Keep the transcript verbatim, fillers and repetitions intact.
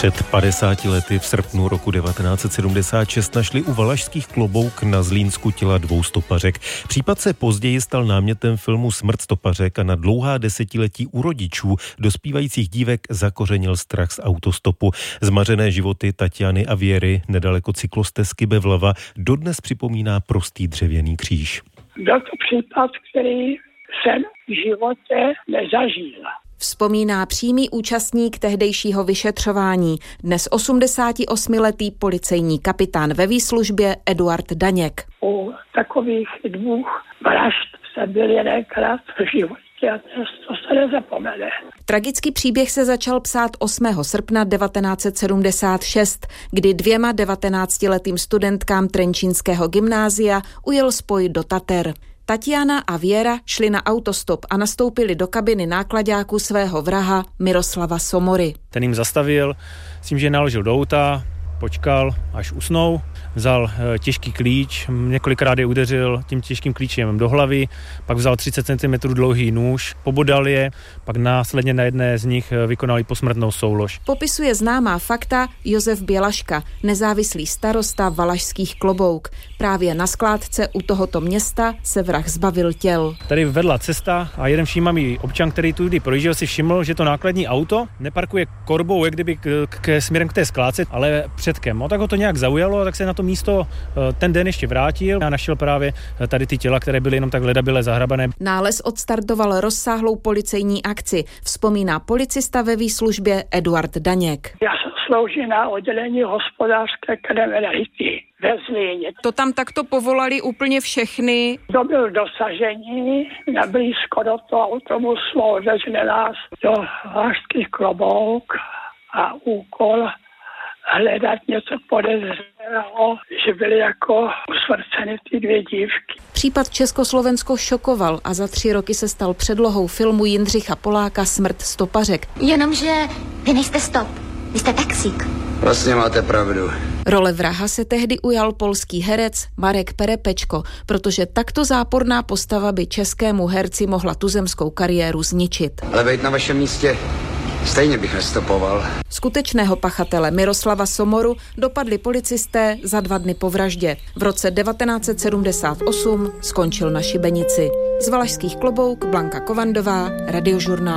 Před padesáti lety v srpnu roku devatenáct set sedmdesát šest našli u Valašských Klobouk na Zlínsku těla dvou stopařek. Případ se později stal námětem filmu Smrt stopařek a na dlouhá desetiletí u rodičů dospívajících dívek zakořenil strach z autostopu. Zmařené životy Tatiany a Věry nedaleko cyklostezky Bevlava dodnes připomíná prostý dřevěný kříž. Byl to případ, který jsem v životě nezažil. Vzpomíná přímý účastník tehdejšího vyšetřování, dnes osmdesátiosmiletý policejní kapitán ve výslužbě Eduard Daněk. U takových dvou vražd jsem byl jedenkrát v životě a to se nezapomene. Tragický příběh se začal psát osmého srpna devatenáct set sedmdesát šest, kdy dvěma devatenáctiletým studentkám trenčínského gymnázia ujel spoj do Tater. Tatiana a Věra šli na autostop a nastoupili do kabiny náklaďáku svého vraha Miroslava Somory. Ten jim zastavil, s tím, že naložil do auta, počkal, až usnou, vzal těžký klíč, několikrát je udeřil tím těžkým klíčem do hlavy, pak vzal třicet centimetrů dlouhý nůž, pobodal je, pak následně na jedné z nich vykonali posmrtnou soulož. Popisuje známá fakta Josef Bělaška, nezávislý starosta Valašských Klobouk. Právě na skládce u tohoto města se vrah zbavil těl. Tady vedla cesta a jeden všímavý občan, který tudy projížděl, si všiml, že to nákladní auto neparkuje korbou, jak kdyby k, k, směrem k té skládce, ale předkem. No, tak ho to nějak zaujalo, tak se na to místo ten den ještě vrátil a našel právě tady ty těla, které byly jenom tak ledabyle zahrabané. Nález odstartoval rozsáhlou policejní akci, vzpomíná policista ve výslužbě Eduard Daněk. Já jsem sloužil na oddělení hospodářské kriminality ve Zlíně. To tam takto povolali úplně všechny? To byl dosažení, nablízko do toho autobusu odvezli nás do Valašských Klobouk a úkol hledat něco podezřelého, že byly jako usmrceny ty dvě dívky. Případ Československo šokoval a za tři roky se stal předlohou filmu Jindřicha Poláka Smrt stopařek. Jenomže vy nejste stop, vy jste taxík. Vlastně máte pravdu. Role vraha se tehdy ujal polský herec Marek Perepečko, protože takto záporná postava by českému herci mohla tuzemskou kariéru zničit. Ale být na vašem místě stejně bych nestopoval. Skutečného pachatele Miroslava Somoru dopadli policisté za dva dny po vraždě. V roce devatenáct set sedmdesát osm skončil na šibenici. Z Valašských Klobouk Blanka Kovandová, Radiožurnál.